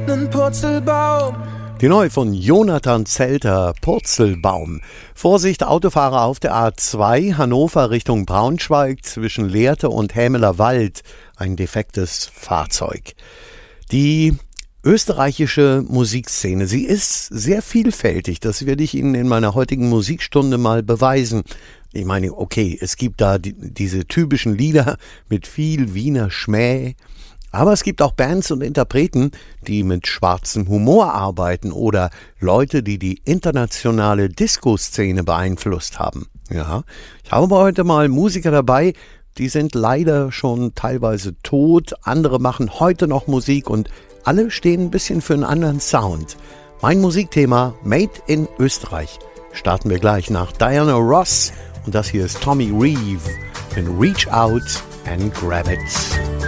nen Purzelbaum. Die neue von Jonathan Zelter, Purzelbaum. Vorsicht, Autofahrer auf der A2, Hannover Richtung Braunschweig, zwischen Lehrte und Hämeler Wald, ein defektes Fahrzeug. Die österreichische Musikszene, sie ist sehr vielfältig, das werde ich Ihnen in meiner heutigen Musikstunde mal beweisen. Ich meine, okay, es gibt da diese typischen Lieder mit viel Wiener Schmäh, aber es gibt auch Bands und Interpreten, die mit schwarzem Humor arbeiten oder Leute, die die internationale Disco-Szene beeinflusst haben. Ja, ich habe heute mal Musiker dabei, die sind leider schon teilweise tot, andere machen heute noch Musik und alle stehen ein bisschen für einen anderen Sound. Mein Musikthema Made in Österreich. Starten wir gleich nach Diana Ross und das hier ist Tommy Reeve in Reach Out and Grab It.